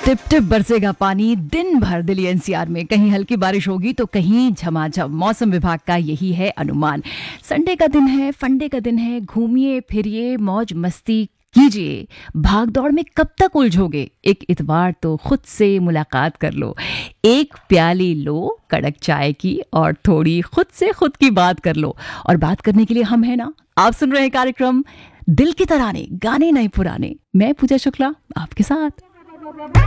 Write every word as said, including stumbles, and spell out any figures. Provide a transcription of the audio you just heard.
Tip tip बरसेगा पानी दिन भर दिल्ली एनसीआर में, कहीं हल्की बारिश होगी तो कहीं झमाझम। मौसम विभाग का यही है अनुमान। संडे का दिन है, फंडे का दिन है, घूमिए फिरिए, मौज मस्ती कीजिए। भाग दौड़ में कब तक उलझोगे? एक इतवार तो खुद से मुलाकात कर लो, एक प्याली लो कड़क चाय की और थोड़ी खुद से खुद की बात कर लो। और बात करने के लिए हम है ना। आप सुन रहे हैं कार्यक्रम दिल के तराने, गाने नए पुराने। मैं पूजा शुक्ला आपके साथ।